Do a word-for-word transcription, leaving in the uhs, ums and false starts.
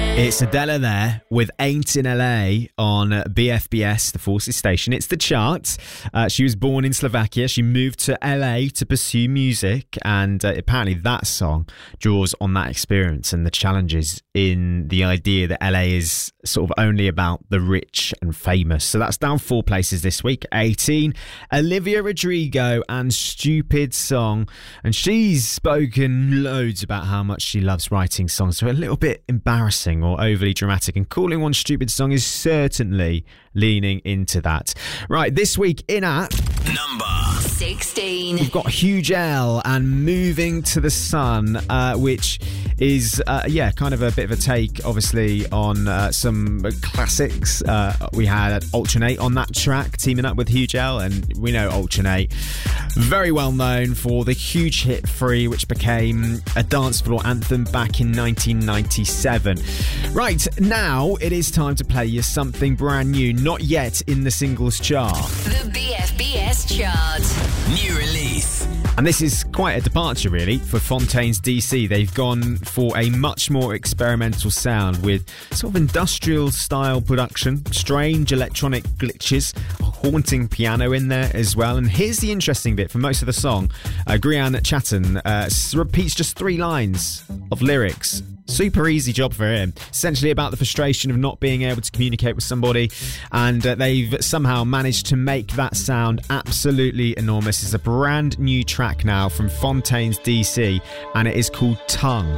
It's Adela there with Ain't in L A on B F B S, the Forces station. It's the chart. Uh, she was born in Slovakia. She moved to L A to pursue music, and uh, apparently that song draws on that experience and the challenges in the idea that L A is sort of only about the rich and famous. So that's down four places this week. eighteen, Olivia Rodrigo and Stupid Song. And she's spoken loads about how much she loves writing songs. So a little bit embarrassing or overly dramatic, and calling one Stupid Song is certainly leaning into that. Right, this week in at number sixteen, we've got Huge L and Moving to the Sun, uh, which is uh, yeah kind of a bit of a take obviously on uh, some classics. Uh, we had Alternate on that track teaming up with Huge L, and we know Alternate very well known for the huge hit Free, which became a dance floor anthem back in nineteen ninety-seven. Right, now it is time to play you something brand new, not yet in the singles chart. The B F B S chart. New release. And this is quite a departure, really, for Fontaines D C. They've gone for a much more experimental sound with sort of industrial-style production, strange electronic glitches, a haunting piano in there as well. And here's the interesting bit for most of the song. Uh, Grian Chatton uh, repeats just three lines of lyrics. Super easy job for him. Essentially about the frustration of not being able to communicate with somebody, and uh, they've somehow managed to make that sound absolutely enormous. It's a brand new track now from Fontaines D C, and it is called Tongue.